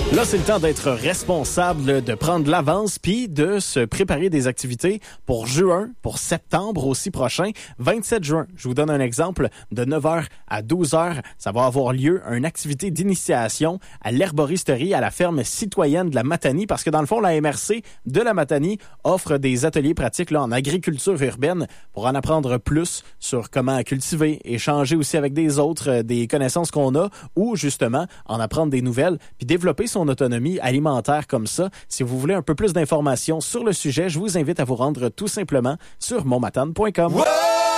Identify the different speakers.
Speaker 1: Là, c'est le temps d'être responsable, de prendre l'avance puis de se préparer des activités pour juin, pour septembre aussi prochain, 27 juin. Je vous donne un exemple. De 9h à 12h, ça va avoir lieu une activité d'initiation à l'herboristerie à la ferme citoyenne de la Matanie parce que dans le fond, la MRC de la Matanie offre des ateliers pratiques là, en agriculture urbaine pour en apprendre plus sur comment cultiver, échanger aussi avec des autres, des connaissances qu'on a ou justement en apprendre des nouvelles puis développer son autonomie alimentaire comme ça. Si vous voulez un peu plus d'informations sur le sujet, je vous invite à vous rendre tout simplement sur monmatane.com.